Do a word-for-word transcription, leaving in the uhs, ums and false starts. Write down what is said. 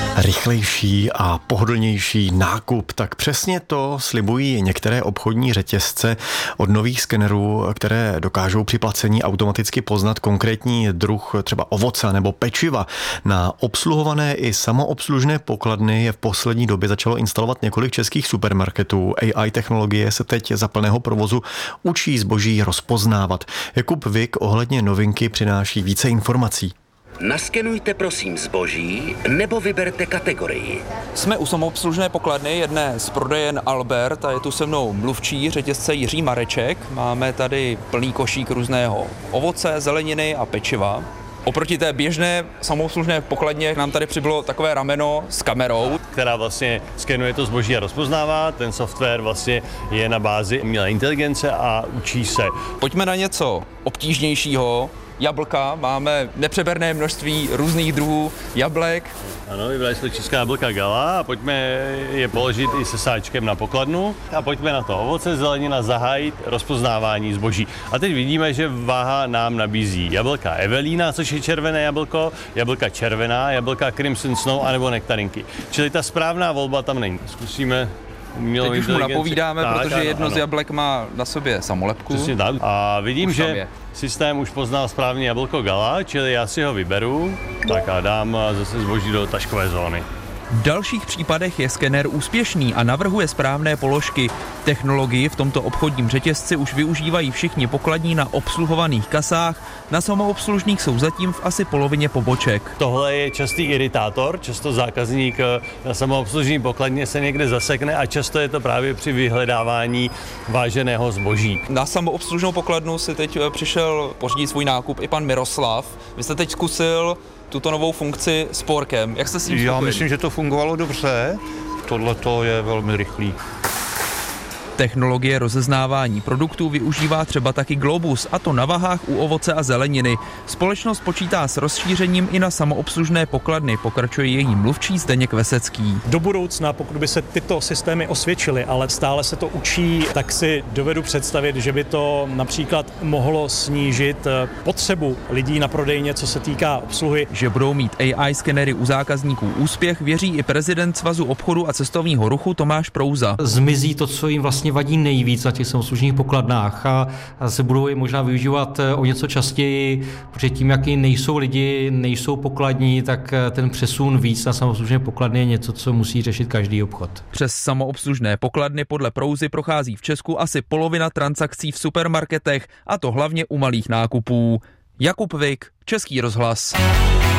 Rychlejší a pohodlnější nákup, tak přesně to slibují některé obchodní řetězce od nových skenerů, které dokážou při placení automaticky poznat konkrétní druh třeba ovoce nebo pečiva. Na obsluhované i samoobslužné pokladny je v poslední době začalo instalovat několik českých supermarketů. A I technologie se teď za plného provozu učí zboží rozpoznávat. Jakub Vik ohledně novinky přináší více informací. Naskenujte prosím zboží nebo vyberte kategorii. Jsme u samoobslužné pokladny jedné z prodejen Albert a je tu se mnou mluvčí řetězce Jiří Mareček. Máme tady plný košík různého ovoce, zeleniny a pečiva. Oproti té běžné samoobslužné pokladně nám tady přibylo takové rameno s kamerou, která vlastně skenuje to zboží a rozpoznává. Ten software vlastně je na bázi umělé inteligence a učí se. Pojďme na něco obtížnějšího. Jablka, máme nepřeberné množství různých druhů jablek. Ano, vybrali jsme česká jablka Gala a pojďme je položit i se sáčkem na pokladnu a pojďme na to ovoce, zelenina, zahájit rozpoznávání zboží. A teď vidíme, že váha nám nabízí jablka Evelina, což je červené jablko, jablka červená, jablka Crimson Snow anebo nektarinky. Čili ta správná volba tam není. Zkusíme umělou Teď už mu napovídáme, tak, protože ano, jedno ano. z jablek má na sobě samolepku. Přesně tak. A vidím, Už že systém už poznal správně jablko Gala, čili já si ho vyberu, tak a dám zase zboží do taškové zóny. V dalších případech je skener úspěšný a navrhuje správné položky. Technologii v tomto obchodním řetězci už využívají všichni pokladní na obsluhovaných kasách, na samoobslužných jsou zatím v asi polovině poboček. Tohle je častý iritátor, často zákazník na samoobslužní pokladně se někde zasekne a často je to právě při vyhledávání váženého zboží. Na samoobslužnou pokladnu si teď přišel pořídit svůj nákup i pan Miroslav. Vy jste teď zkusil tuto novou funkci s porkem. Jak jste s tím spokojený? Já myslím, že to fungovalo dobře. Tohle je velmi rychlý. Technologie rozeznávání produktů využívá třeba taky Globus, a to na vahách u ovoce a zeleniny. Společnost počítá s rozšířením i na samoobslužné pokladny, pokračuje její mluvčí Zdeněk Vesecký. Do budoucna, pokud by se tyto systémy osvědčily, ale stále se to učí, tak si dovedu představit, že by to například mohlo snížit potřebu lidí na prodejně, co se týká obsluhy. Že budou mít A I skenery u zákazníků úspěch, věří i prezident Svazu obchodu a cestovního ruchu Tomáš Prouza. Zmizí to, co jim vlastně vadí nejvíc na těch samoobslužných pokladnách a se budou je možná využívat o něco častěji, protože tím, jak nejsou lidi, nejsou pokladní, tak ten přesun víc na samoobslužné pokladny je něco, co musí řešit každý obchod. Přes samoobslužné pokladny podle Prouzy prochází v Česku asi polovina transakcí v supermarketech, a to hlavně u malých nákupů. Jakub Vik, Český rozhlas.